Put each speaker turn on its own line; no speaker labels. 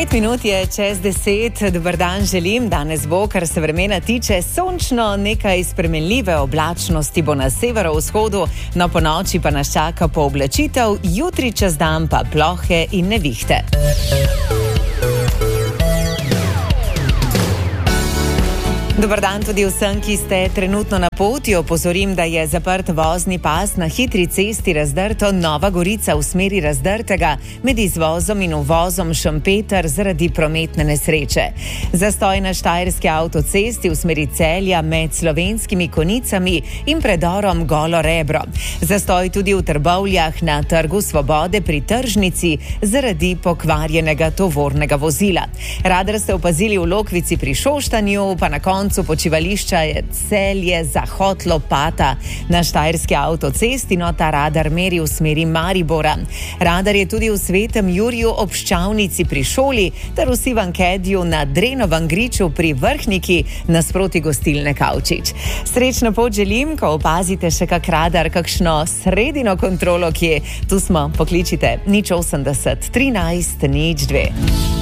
5 minut je čez 10, dober dan želim. Danes bo, kar se vremena tiče, sončno, nekaj spremenljive oblačnosti bo na severovzhodu, no po noči pa nas čaka pooblačitev, jutri čez dan pa plohe in nevihte. Dobar dan tudi vsem, ki ste trenutno na poti. Opozorim, da je zaprt vozni pas na hitri cesti Razdrto Nova Gorica v smeri Razdrtega med izvozom in uvozom Šempeter zaradi prometne nesreče. Zastoj na Štajerski avtocesti v smeri Celja med Slovenskimi Konicami in predorom Golo Rebro. Zastoj tudi v Trbovljah na Trgu Svobode pri tržnici zaradi pokvarjenega tovornega vozila. Radar ste opazili v Lokvici pri Šoštanju, pa na koncu počivališča je Celje Zahod Lopata na Štajerski avtocesti, no ta radar meri v smeri Maribora. Radar je tudi v Svetem Juriju ob Ščavnici pri šoli ter v Sivankediju na Drenovem griču pri Vrhniki nasproti gostilne Kavčič. Srečno pot želim, ko opazite še kak radar, kakšno sredino kontrolo kje. Tu smo, pokličite 080 13 02.